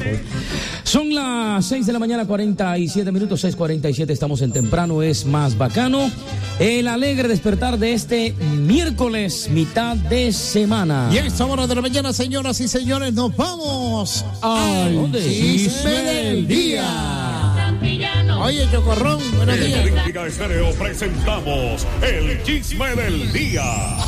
Son las 6 de la mañana, 47 minutos, 6:47, estamos en Temprano es Más Bacano. El alegre despertar de este miércoles, mitad de semana. Y a esta hora de la mañana, señoras y señores, nos vamos al chisme del día. Oye, Chocorrón, buenos días. En Olímpica Estéreo presentamos el chisme del día.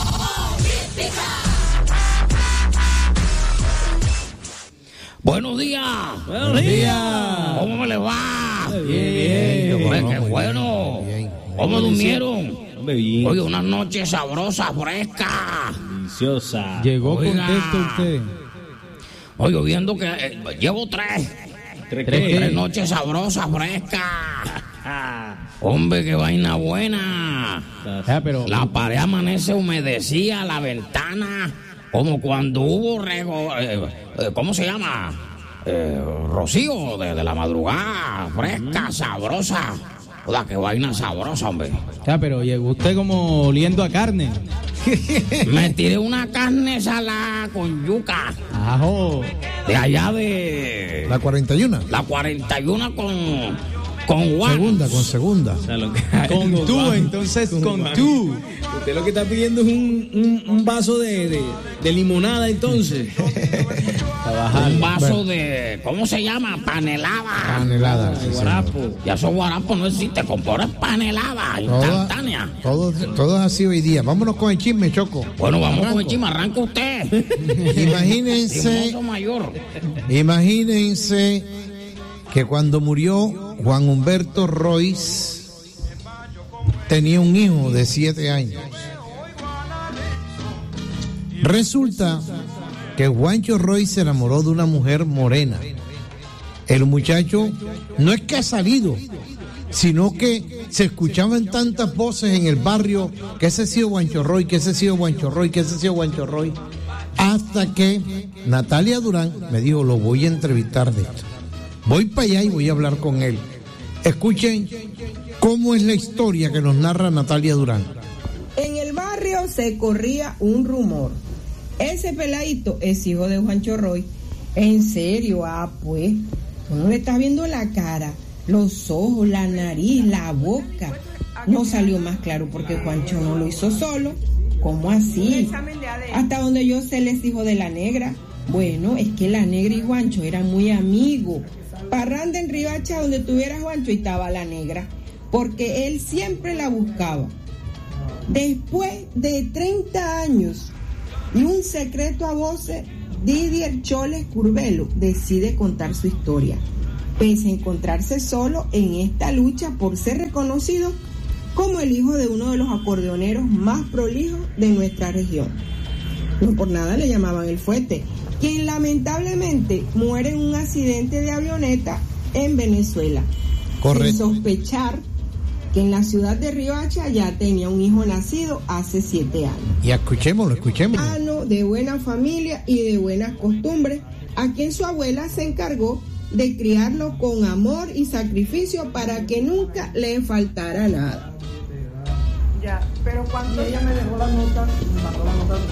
Buenos días. Buenos días. ¿Cómo me le va? Bien. Hombre, qué bueno. ¿Cómo durmieron? Bien. Oye, una noche sabrosa, fresca. Deliciosa. Llegó Oiga. contento usted. Oye, viendo que llevo tres noches sabrosas, frescas. Hombre, qué vaina buena. Pero La pared amanece humedecida, la ventana, como cuando hubo ¿cómo se llama? Rocío de la madrugada, fresca, sabrosa. Oda, qué vaina sabrosa, hombre. pero llegó usted como oliendo a carne. Me tiré una carne salada con yuca. Ajo. De allá de La 41. la 41 con Juan. Con segunda. O sea, lo que Con tú, entonces, con tú. Usted lo que está pidiendo es un vaso de limonada, entonces. Un vaso de, ¿cómo se llama? Panelada. Panelada. sí, Guarapo. Ya esos guarapos no existe, comprar panelada instantánea. Todo es así hoy día. Vámonos con el chisme, Choco. Bueno, vamos Arranco. con el chisme, arranca usted. Imagínense, Hermoso mayor. imagínense que cuando murió Juan Humberto Royce tenía un hijo de 7 años. Resulta que Juancho Royce se enamoró de una mujer morena. El muchacho no es que ha salido, sino que se escuchaban tantas voces en el barrio que ese ha sido Juancho Roy, que ese ha sido Juancho Roy, que ese ha sido Juancho Roy, hasta que Natalia Durán me dijo, lo voy a entrevistar de esto. Voy para allá y voy a hablar con él. Escuchen cómo es la historia que nos narra Natalia Durán. En el barrio se corría un rumor. Ese peladito es hijo de Juancho Roy. ¿En serio? Pues, uno le está viendo la cara, los ojos, la nariz, la boca. No salió más claro porque Juancho no lo hizo solo. ¿Cómo así? Hasta donde yo sé, él es hijo de la negra. Bueno, es que la negra y Juancho eran muy amigos. Parranda en Riohacha, donde tuviera Juancho, y estaba la negra, porque él siempre la buscaba. Después de 30 años y un secreto a voces, Didier Choles Curbelo decide contar su historia, pese a encontrarse solo en esta lucha por ser reconocido como el hijo de uno de los acordeoneros más prolijos de nuestra región. No por nada le llamaban el Fuete, quien lamentablemente muere en un accidente de avioneta en Venezuela. Correcto. Sin sospechar que en la ciudad de Riohacha ya tenía un hijo nacido hace 7 años. Y escuchémoslo. De buena familia y de buenas costumbres, a quien su abuela se encargó de criarlo con amor y sacrificio para que nunca le faltara nada. Ya, pero cuando ella me dejó la nota, mandó la nota.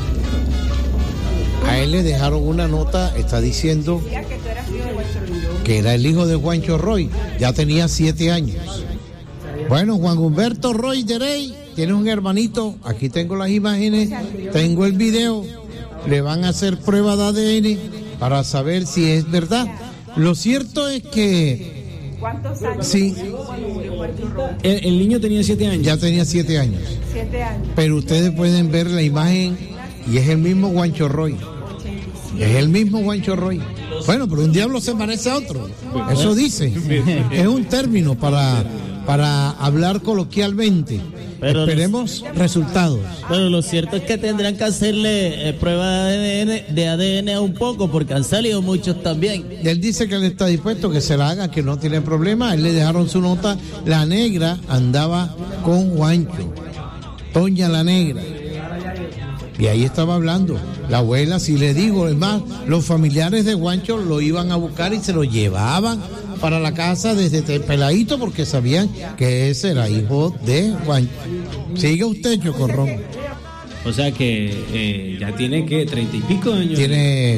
A él le dejaron una nota, está diciendo que era el hijo de Juancho Roy, ya tenía 7 años. Bueno, Juan Humberto Roy de Rey tiene un hermanito, aquí tengo las imágenes, tengo el video, le van a hacer prueba de ADN para saber si es verdad. Lo cierto es que... ¿Cuántos años? Sí, El niño tenía 7 años. ya tenía 7 años. 7 años. Pero ustedes pueden ver la imagen y es el mismo Juancho Roy. Es el mismo Juancho Roy. Bueno, pero un diablo se parece a otro. Eso dice. Es un término para hablar coloquialmente. Pero esperemos resultados. Pero lo cierto es que tendrán que hacerle prueba de ADN a un poco, porque han salido muchos también. Él dice que él está dispuesto, que se la haga, que no tiene problema. Él le dejaron su nota. La negra andaba con Juancho, Toña la negra. Y ahí estaba hablando. La abuela, si le digo, es más, los familiares de Juancho lo iban a buscar y se lo llevaban para la casa desde peladito porque sabían que ese era hijo de Juancho. Siga usted, Chocorrón. O sea que ya tiene, ¿qué? 30 y pico años. Tiene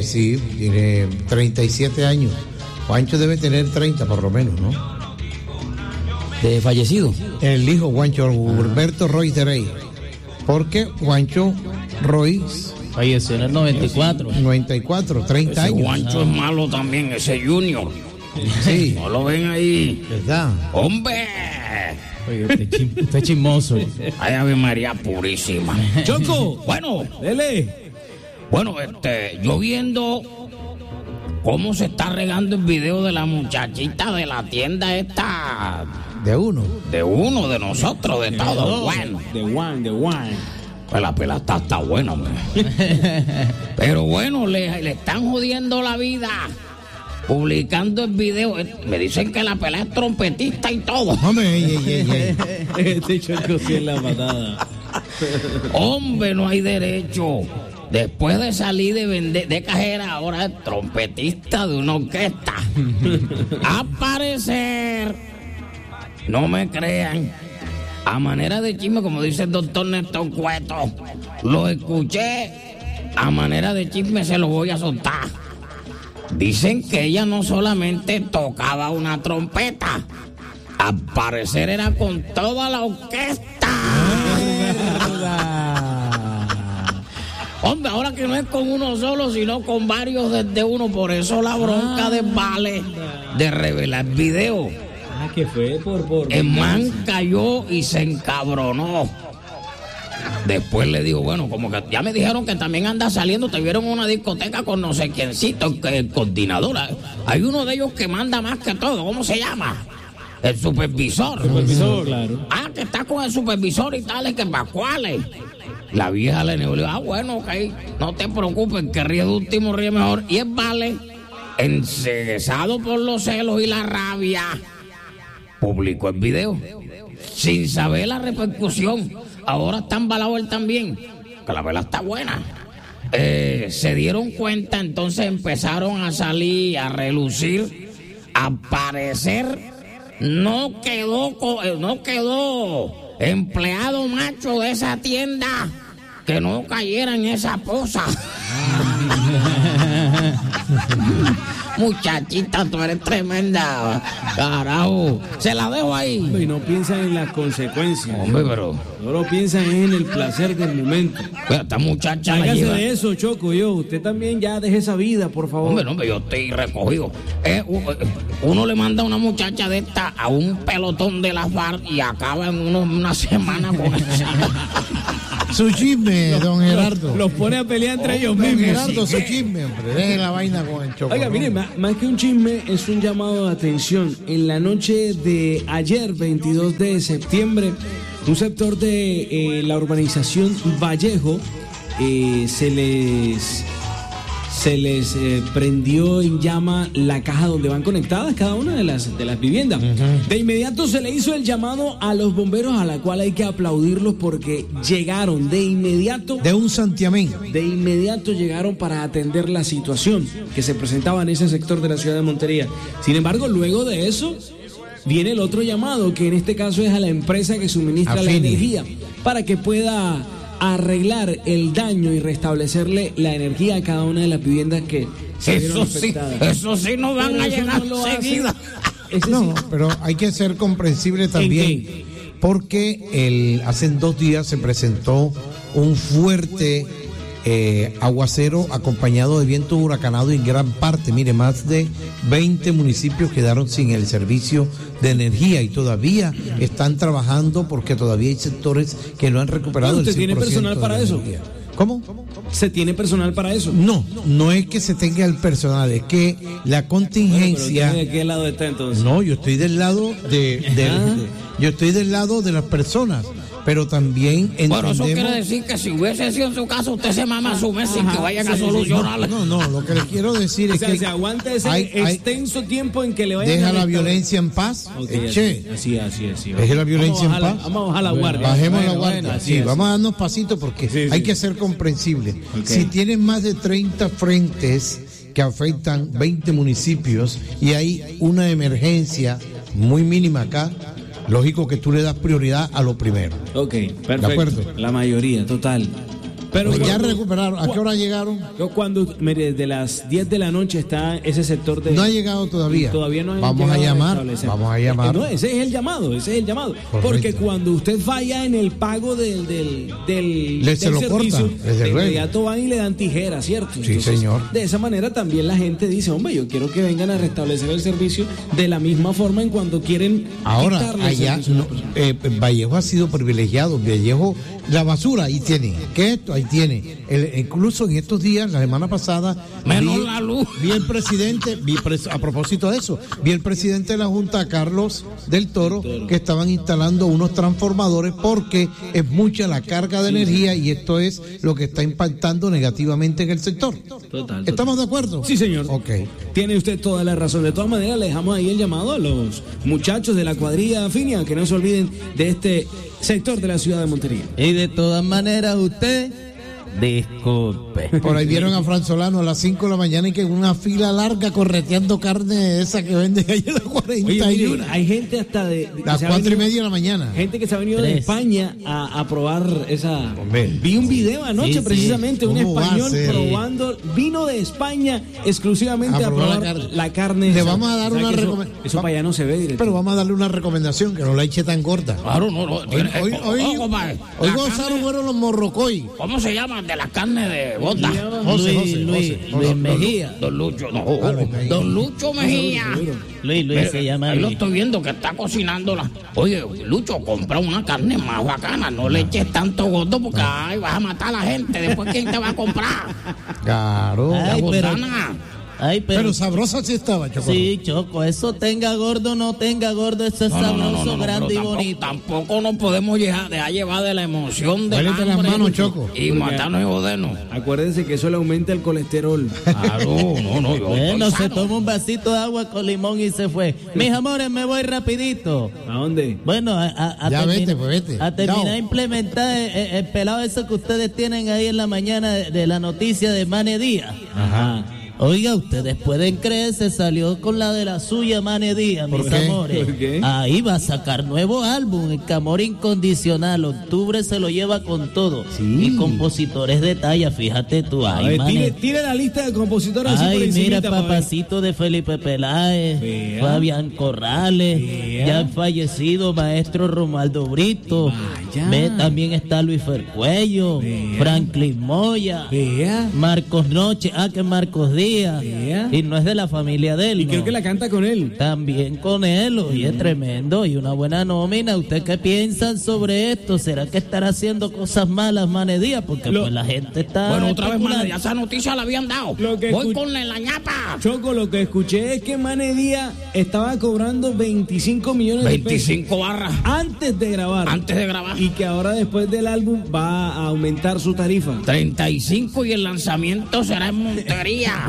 37 años. Juancho debe tener 30 por lo menos, ¿no? ¿De fallecido? El hijo Juancho Humberto Roy de Rey. Porque Juancho Roy falleció en el 94. 30 ese años. Juancho es malo también, ese Junior. Sí. No lo ven ahí. ¿Verdad? ¡Hombre! Oye, usted es chismoso. Ay, Ave María Purísima. Choco, Bueno, dele. bueno, yo viendo cómo se está regando el video de la muchachita de la tienda esta, De uno. de uno de nosotros, de todos. Bueno, The one. pues la pela está buena, hombre. Pero bueno, le están jodiendo la vida publicando el video. Me dicen que la pela es trompetista y todo. Hombre, ey. Este Choco sí es la patada. Hombre, no hay derecho. Después de salir de cajera, ahora es trompetista de una orquesta. Al parecer, no me crean, a manera de chisme, como dice el doctor Néstor Cueto, lo escuché, a manera de chisme se lo voy a soltar. Dicen que ella no solamente tocaba una trompeta, al parecer era con toda la orquesta. Hombre, ahora que no es con uno solo, sino con varios desde uno, por eso la bronca de Vale de revelar video. Que fue por El man cayó y se encabronó. Después le digo, bueno, como que ya me dijeron que también anda saliendo, te vieron en una discoteca con no sé quiéncito, el coordinador. Hay uno de ellos que manda más que todo, ¿cómo se llama? El supervisor. Claro. Ah, que está con el supervisor y tales, que para cuáles. La vieja le negó, le digo, bueno, ok, no te preocupes, que ríe de último, ríe mejor. Y es Vale, enceguesado por los celos y la rabia, publicó el video, sin saber la repercusión. Ahora está embalado él también, que la vela está buena. Se dieron cuenta, entonces empezaron a salir, a relucir. Al parecer, no quedó empleado macho de esa tienda que no cayera en esa poza. Muchachita, tú eres tremenda. Carajo, se la dejo ahí. Y no piensan en las consecuencias. Hombre, pero Solo piensan en el placer del momento. pero esta muchacha la Hágase lleva. de eso, Choco. Usted también ya deje esa vida, por favor. Hombre, no, yo estoy recogido. Uno le manda a una muchacha de esta a un pelotón de la FARC y acaba en una semana con esa. Su chisme, don Gerardo. Los pone a pelear entre ellos Don mismos. Gerardo, su chisme, hombre. Deje la vaina con el Choco. Oiga, mire, más que un chisme, es un llamado de atención. En la noche de ayer, 22 de septiembre, un sector de la urbanización Vallejo se les prendió en llama la caja donde van conectadas cada una de las viviendas. De inmediato se le hizo el llamado a los bomberos, a la cual hay que aplaudirlos porque llegaron de inmediato. De un santiamén. De inmediato llegaron para atender la situación que se presentaba en ese sector de la ciudad de Montería. Sin embargo, luego de eso viene el otro llamado, que en este caso es a la empresa que suministra la energía, para que pueda arreglar el daño y restablecerle la energía a cada una de las viviendas que se vieron afectadas. Eso sí no van Pero a eso llegar no lo seguida. No, pero hay que ser comprensible también, porque hace 2 días se presentó un fuerte aguacero acompañado de viento huracanado y en gran parte, mire, más de 20 municipios quedaron sin el servicio de energía y todavía están trabajando porque todavía hay sectores que no han recuperado el 100% ¿Usted tiene personal para eso? energía. ¿Cómo? ¿Se tiene personal para eso? No es que se tenga el personal, es que la contingencia. ¿De qué lado está entonces? No, yo estoy del lado yo estoy del lado de las personas, pero también entendemos. Bueno, eso quiere decir que si hubiese sido en su caso, usted se mama su mes sin que vayan a solucionarle. No, lo que le quiero decir es que se aguanta ese extenso tiempo en que le vayan deja a la violencia en paz. Así. Deje la violencia en paz. Vamos a bajar la guardia. Bajemos la guardia. Bueno, sí, vamos a darnos pasitos porque hay que ser comprensible. Si tienen más de 30 frentes que afectan 20 municipios y hay una emergencia muy mínima acá, lógico que tú le das prioridad a lo primero. Ok, perfecto. ¿De acuerdo? La mayoría, total. Pero Pues ya recuperaron. ¿A qué hora llegaron? Mire, desde las 10 de la noche está ese sector de... No ha llegado todavía. Todavía no ha Vamos a llamar. Vamos a llamar. No, ese es el llamado. Correcto. Porque cuando usted falla en el pago del se lo servicio, cortan, desde de luego. inmediato van y le dan tijera, ¿cierto? Sí, Entonces, señor. De esa manera también la gente dice, hombre, yo quiero que vengan a restablecer el servicio de la misma forma en cuando quieren Ahora, quitarle el allá, servicio. Vallejo ha sido privilegiado. Vallejo, la basura, ahí tiene. ¿Qué es esto? Ahí tiene. Incluso en estos días, la semana pasada, Menos la luz. Vi el presidente, a propósito de eso, vi el presidente de la Junta, Carlos del Toro, que estaban instalando unos transformadores porque es mucha la carga de energía y esto es lo que está impactando negativamente en el sector. Total. ¿Estamos de acuerdo? Sí, señor. Ok. Tiene usted toda la razón. De todas maneras, le dejamos ahí el llamado a los muchachos de la cuadrilla Finia, que no se olviden de este sector de la ciudad de Montería. Y de todas maneras, usted, disculpe. Por ahí vieron a Fran Solano a las 5 de la mañana y que una fila larga correteando carne esa que venden ahí en la 41. Oye, mire, hay gente hasta de las 4:30 de la mañana. Gente que se ha venido de España a probar esa. Hombre. Vi un video anoche, Sí, precisamente, un ¿Cómo va a español ser? probando, vino de España exclusivamente a probar la carne. Le vamos a dar O sea, una que recomendación. Eso para allá no se ve directo. Pero vamos a darle una recomendación, que no la eche tan gorda. Claro, no. Hoy gozaron fueron los morrocoy. ¿Cómo se llaman? De la carne de bota. Luis Mejía. Don Lucho, no. Luis Mejía. Don Lucho Mejía. Luis se llama Ahí lo Luis. estoy viendo que está cocinándola. Oye, Lucho, compra una carne más bacana. No le eches tanto gordo porque ay, vas a matar a la gente. Después, ¿quién te va a comprar? Claro. Ay, pero- Gusana. Ay, Pero sabrosa sí estaba, Choco. Sí, Choco, eso tenga gordo, no tenga gordo, eso es sabroso, grande y pero bonito. tampoco nos podemos dejar llevar de la emoción de Huélete las manos, Choco. y matarnos y jodernos. Acuérdense que eso le aumenta el colesterol. Claro, no, yo Bueno, estoy se sano. tomó un vasito de agua con limón y se fue. Mis amores, me voy rapidito. ¿A dónde? Bueno, Ya vete, pues vete. a terminar Chao. de implementar el pelado eso que ustedes tienen ahí en la mañana de la noticia de Mane Díaz. Ajá. Oiga, ustedes pueden creer, se salió con la de la suya, Mane Díaz, mis qué? amores. ¿Por qué? Ahí va a sacar nuevo álbum, El Amor Incondicional. Octubre se lo lleva con todo. Y compositores de talla, fíjate tú. A Ay, ver, Mane. tire la lista de compositores así por Ay, mira, encimita, pa' ver. Papacito de Felipe Peláez, Vea. Fabián Corrales, Vea. ya fallecido Maestro Romualdo Brito. Vaya. Ve, también está Luis Fercuello, Vea. Franklin Moya, Vea. Marcos Noche, que Marcos Díaz. Vea. Y no es de la familia de él. Y no. creo que la canta con él. También con él, oye, tremendo, y una buena nómina. ¿Usted qué piensan sobre esto? ¿Será que estará haciendo cosas malas, Mane Díaz? Porque pues la gente está... Bueno, otra vez, especulando. Mane, ya esa noticia la habían dado. Lo que Voy escuch- con la ñapa. Choco, lo que escuché es que Mane Díaz estaba cobrando 25 millones de pesos 25 barras antes de grabar. antes de grabar. Y que ahora después del álbum va a aumentar su tarifa. 35 y el lanzamiento será en Montería,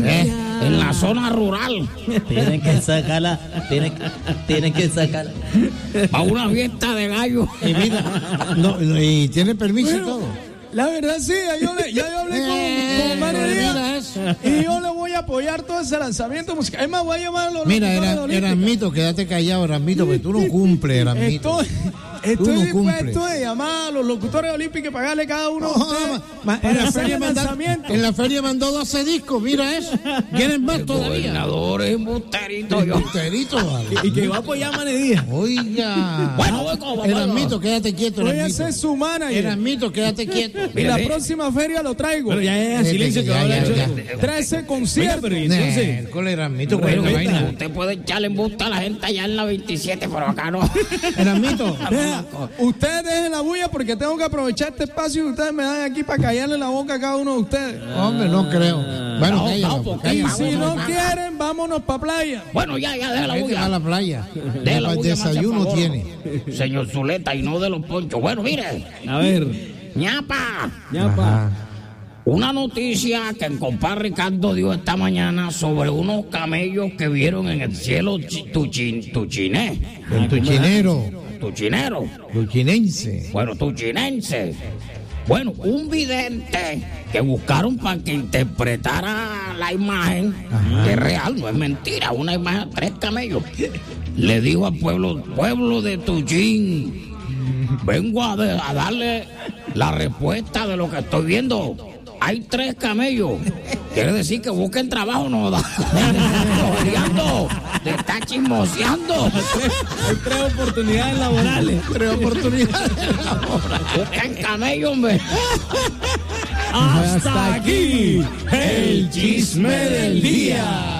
en la zona rural, Tienen que sacarla, tienen que sacarla. a una fiesta de gallo. Y mira, y tiene permiso y todo. La verdad sí, ya yo hablé con Mane mira Díaz eso. y yo le voy a apoyar todo ese lanzamiento musical. Es más, voy a llamar a los Mira, locutores de Olímpica. Erasmito, quédate callado, Erasmito, porque tú no cumples, Erasmito. Estoy no dispuesto cumples. de llamar a los locutores olímpicos y pagarle cada uno No, de ustedes en para la hacer feria el lanzamiento. en la feria mandó 12 discos, mira eso. ¿Quieren más todavía? Gobernadores, embusterito, yo. Enterito, vale. Y que va a apoyar a Mane Díaz. Oiga. Bueno, voy con Erasmito, quédate quieto, Voy a Erasmito. ser su manager. Erasmito, quédate quieto. Y la Mire, próxima feria lo traigo. Bueno, ya, silencio que va a hablar ya, Choco. ya. Trae ese concierto. Pero ¿y entonces? Con Erasmito, Bueno, con vaina. usted puede echarle embuste a la gente allá en la 27, pero acá no. Erasmito. Vea, ustedes dejen la bulla porque tengo que aprovechar este espacio y ustedes me dan aquí para callarle la boca a cada uno de ustedes. Hombre, no creo. Bueno, No, cállalo, no, porque cállalo. Y si no quieren, vámonos para playa. Bueno, ya, deja la Vete a bulla. la playa. Deja la El bulla, desayuno más, por favor. tiene. Señor Zuleta, y no de los ponchos. Bueno, mire, A ver, ñapa. ñapa. Una noticia que el compadre Ricardo dio esta mañana sobre unos camellos que vieron en el cielo tuchiné. El tuchinero, Tuchinero. tuchinense. Bueno, tuchinense. Bueno, un vidente que buscaron para que interpretara la imagen, que es real, no es mentira, una imagen de 3 camellos. Le dijo al pueblo de Tuchín, vengo a darle la respuesta de lo que estoy viendo. Hay 3 camellos. Quiere decir que busquen trabajo, no da. Te está chismoseando. Hay 3 oportunidades laborales. 3 oportunidades. Busquen camellos, hombre. Hasta aquí el chisme del día.